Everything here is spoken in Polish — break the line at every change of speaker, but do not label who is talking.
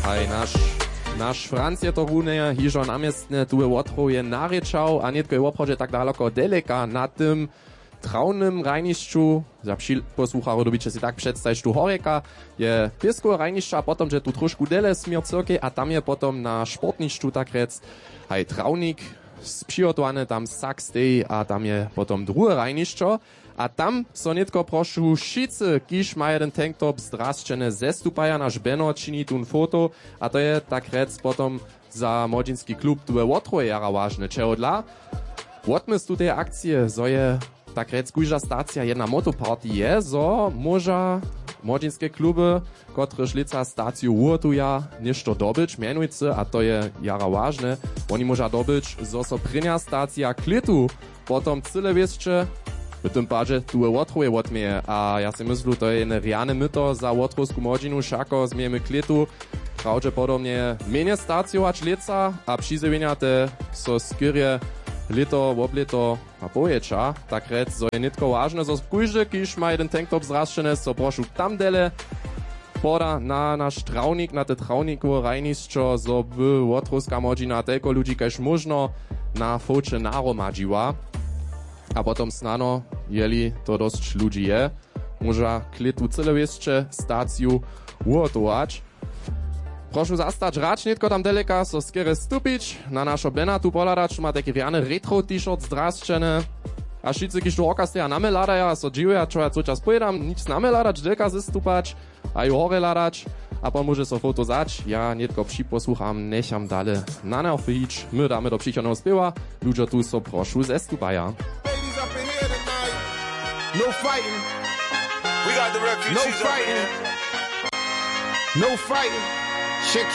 Aj nasz Franc je to rune, hižo namiestne tu otroje narečał, a netko je oprože tak daleko deleka na tym trawnym rajnišću, za posłucharu dobicie si tak przedstawić tu horeka, je piesko rajnišća, a potom, že tu trošku dele smier cyrke, a tam je potom na sportnišću tak rec, aj trawnik, spřihotované tam sak stej, a tam je potom druhe rajnišćo, a tam so netko prošu šice, kiž ma jeden tanktop zdrasčene zestupaja, naš Beno čini tun foto, a to je tak rec potom za modžinski klub tu je otroje jara vážne. Čehodla, odmysl tu tej akcie, zo je tak rec kujža stacja jedna motoparty je, zo moža modžinske kluby, kotre šlica staciju uhotuja, nešto dobyć, mienujce, a to je jara vážne, oni moža dobyć, zo so prinja stacja klitu, potom cyle wieszcze, w tym padzie tu je otroje odmieje, a ja si myslu, to je jedne riane myto za otrovsku modžinu, šako zmiejemy klitu, pravdže podobnie mienie stacjować lica, a přizevienia te so skyrje lito, obleto a poječa, tak rec, zo je nitko vážne, zo kujže, kiž ma jeden tanktop zraščene, so prošu tam dele, poda na naš trawnik, na te trawniku rajnišćo, zo by otrovska modžina telko ludzi kaž možno na foče naromadžiła, a potom snano, jeli to dosť ludzi je, moža klitu cyle wieszcze staciju uhotować. Proszę zastać rać, nitko tam deleka, so skere stupić, na našo Bena tu poladać, ma taki riane retro t-shirt zdrasčene, a šice, kiž tu orkasteja name ladaja, so dživuja, čo ja co čas pojedam, nic name ladać, delka zestupać, a ju hore ladać, a pon może so foto zać, ja nitko připosłucham, necham dale na nerfić, my damy do přichodného spiewa, ludzie tu so prošu zestupaja.
No fighting.
We got the refugees
No
up in
fighting.
here.
No fighting.